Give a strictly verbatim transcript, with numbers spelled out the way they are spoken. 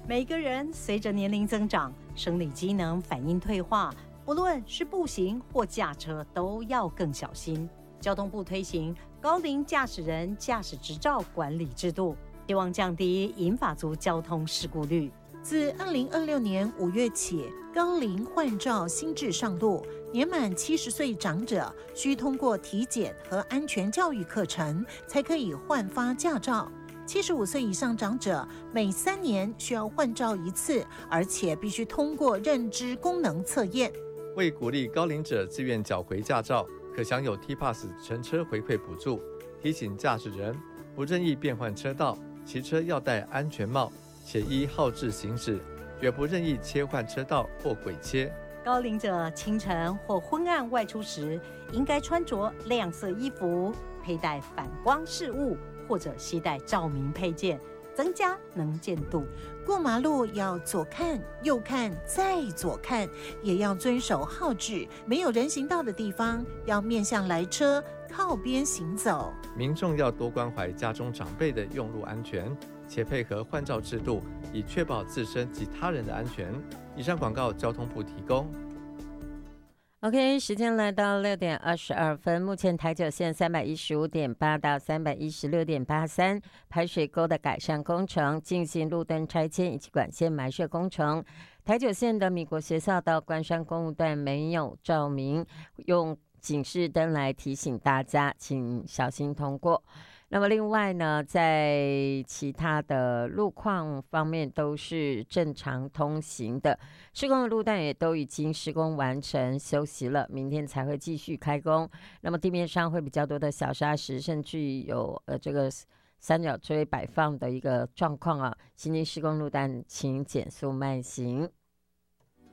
每个人随着年龄增长，生理机能反应退化，不论是步行或驾车，都要更小心。交通部推行高龄驾驶人驾驶执照管理制度，希望降低银发族交通事故率。 自二零二六年五月起，高龄换照新制上路，年满七十岁长者需通过体检和安全教育课程，才可以换发驾照。七十五岁以上长者每三年需要换照一次，而且必须通过认知功能测验。 为鼓励高龄者自愿缴回驾照，可享有 T Pass 乘车回馈补助。提醒驾驶人不任意变换车道，骑车要戴安全帽，且依号志行驶，绝不任意切换车道或轨切。 高龄者清晨或昏暗外出时，应该穿着亮色衣服，佩戴反光饰物，或者携带照明配件，增加能见度。 过马路要左看右看再左看，也要遵守号志。没有人行道的地方，要面向来车，靠边行走。 民众要多关怀家中长辈的用路安全，且配合换照制度，以确保自身及他人的安全。以上广告交通部提供。 OK， 时间来到六点二十二分，目前台九线三百一十五点八到三百一十六点八三排水沟的改善工程进行路灯拆迁以及管线埋设工程。台九线的米国学校到关山公路段没有照明，用警示灯来提醒大家，请小心通过。那么另外呢，在其他的路况方面都是正常通行的，施工的路段也都已经施工完成休息了，明天才会继续开工。那么地面上会比较多的小砂石，甚至有呃这个三角锥摆放的一个状况啊，新进施工路段请减速慢行。